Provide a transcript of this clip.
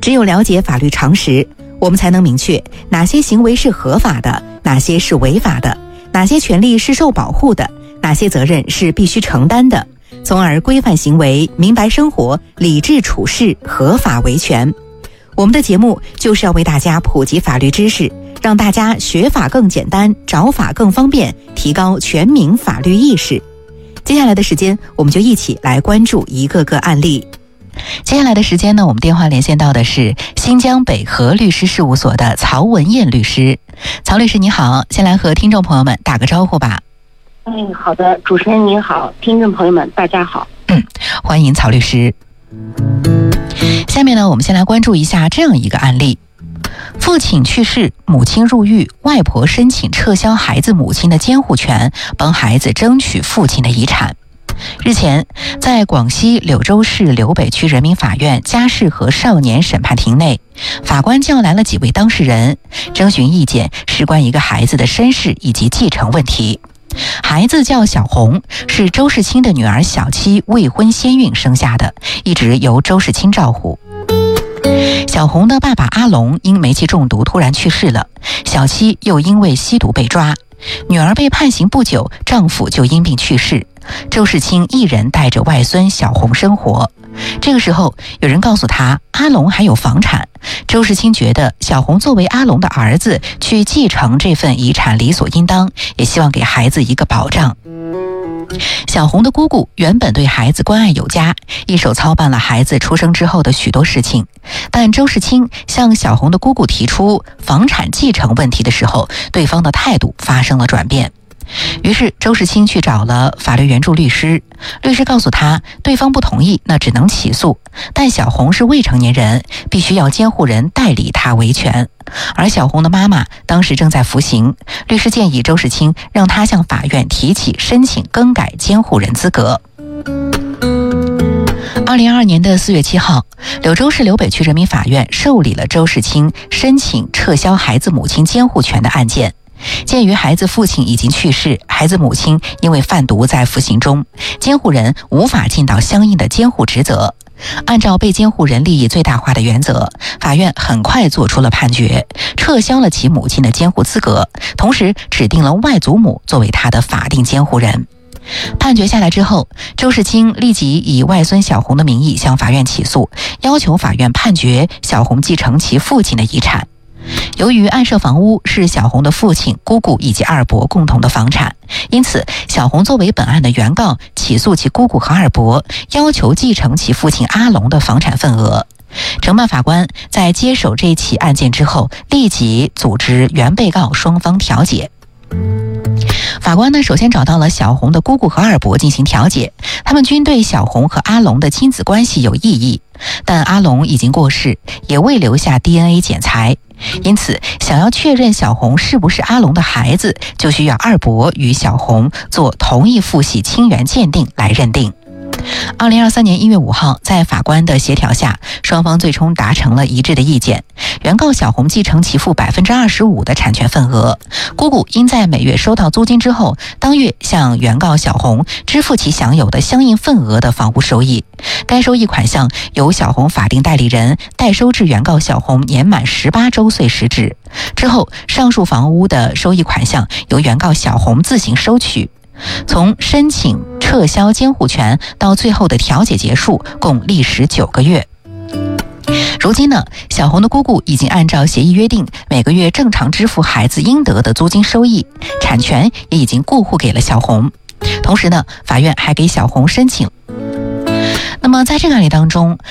只有了解法律常识，我们才能明确哪些行为是合法的，哪些是违法的，哪些权利是受保护的，哪些责任是必须承担的，从而规范行为，明白生活，理智处事，合法维权。我们的节目就是要为大家普及法律知识，让大家学法更简单，找法更方便，提高全民法律意识。接下来的时间，我们就一起来关注一个个案例。接下来的时间呢，我们电话连线到的是新疆北河律师事务所的曹文燕律师。曹律师你好，先来和听众朋友们打个招呼吧。 好的，主持人您好，听众朋友们大家好。 欢迎曹律师。下面呢，我们先来关注一下这样一个案例。父亲去世，母亲入狱，外婆申请撤销孩子母亲的监护权，帮孩子争取父亲的遗产。日前，在广西柳州市柳北区人民法院家事和少年审判庭内，法官叫来了几位当事人，征询意见，事关一个孩子的身世以及继承问题。孩子叫小红，是周世清的女儿小七未婚先孕生下的，一直由周世清照顾。小红的爸爸阿龙因煤气中毒突然去世了，小七又因为吸毒被抓，女儿被判刑不久，丈夫就因病去世，周世清一人带着外孙小红生活。这个时候，有人告诉他阿龙还有房产，周世清觉得小红作为阿龙的儿子去继承这份遗产理所应当，也希望给孩子一个保障。小红的姑姑原本对孩子关爱有加，一手操办了孩子出生之后的许多事情，但周世清向小红的姑姑提出房产继承问题的时候，对方的态度发生了转变。于是周世清去找了法律援助律师，律师告诉他对方不同意，那只能起诉，但小红是未成年人，必须要监护人代理他维权。而小红的妈妈当时正在服刑，律师建议周世清让他向法院提起申请更改监护人资格。2022年4月7号，柳州市柳北区人民法院受理了周世清申请撤销孩子母亲监护权的案件。鉴于孩子父亲已经去世，孩子母亲因为贩毒在服刑中，监护人无法尽到相应的监护职责。按照被监护人利益最大化的原则，法院很快做出了判决，撤销了其母亲的监护资格，同时指定了外祖母作为他的法定监护人。判决下来之后，周世清立即以外孙小红的名义向法院起诉，要求法院判决小红继承其父亲的遗产。由于案涉房屋是小红的父亲、姑姑以及二伯共同的房产，因此小红作为本案的原告，起诉其姑姑和二伯，要求继承其父亲阿龙的房产份额。承办法官在接手这起案件之后，立即组织原被告双方调解。法官呢，首先找到了小红的姑姑和二伯进行调解，他们均对小红和阿龙的亲子关系有异议，但阿龙已经过世，也未留下 DNA 检材，因此想要确认小红是不是阿龙的孩子，就需要二伯与小红做同一父系亲缘鉴定来认定。2023年1月5号，在法官的协调下，双方最终达成了一致的意见。原告小红继承其父 25% 的产权份额，姑姑应在每月收到租金之后，当月向原告小红支付其享有的相应份额的房屋收益。该收益款项由小红法定代理人代收至原告小红年满18周岁时止。之后，上述房屋的收益款项由原告小红自行收取。从申请撤销监护权到最后的调解结束，共历时9个月。如今呢，小红的姑姑已经按照协议约定，每个月正常支付孩子应得的租金收益，产权也已经过户给了小红。同时呢，法院还给小红申请。那么在这个案例当中，